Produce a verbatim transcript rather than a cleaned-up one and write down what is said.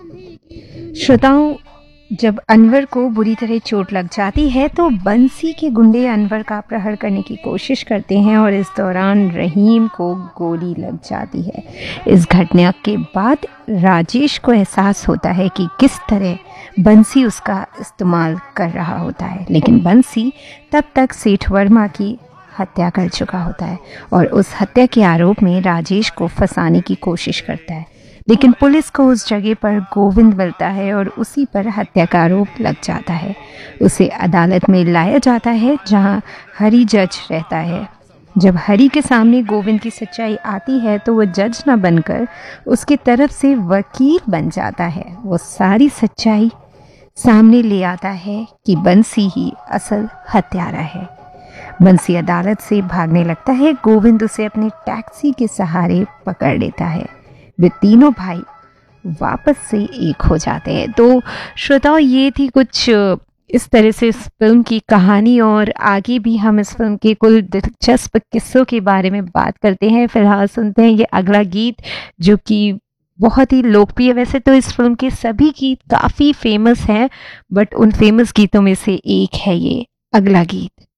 श्रोताओं, जब अनवर को बुरी तरह चोट लग जाती है तो बंसी के गुंडे अनवर का अपहरण करने की कोशिश करते हैं और इस दौरान रहीम को गोली लग जाती है। इस घटना के बाद राजेश को एहसास होता है कि किस तरह बंसी उसका इस्तेमाल कर रहा होता है, लेकिन बंसी तब तक सेठ वर्मा की हत्या कर चुका होता है और उस हत्या के आरोप में राजेश को फंसाने की कोशिश करता है। लेकिन पुलिस को उस जगह पर गोविंद मिलता है और उसी पर हत्या का आरोप लग जाता है। उसे अदालत में लाया जाता है जहां हरी जज रहता है। जब हरी के सामने गोविंद की सच्चाई आती है तो वह जज न बनकर उसकी तरफ से वकील बन जाता है। वो सारी सच्चाई सामने ले आता है कि बंसी ही असल हत्यारा है। बंसी अदालत से भागने लगता है। गोविंद उसे अपने टैक्सी के सहारे पकड़ लेता है। वे तीनों भाई वापस से एक हो जाते हैं। तो श्रोताओं, ये थी कुछ इस तरह से इस फिल्म की कहानी और आगे भी हम इस फिल्म के कुल दिलचस्प किस्सों के बारे में बात करते हैं। फिलहाल सुनते हैं ये अगला गीत जो कि बहुत ही लोकप्रिय। वैसे तो इस फिल्म के सभी गीत काफ़ी फेमस हैं, बट उन फेमस गीतों में से एक है ये अगला गीत।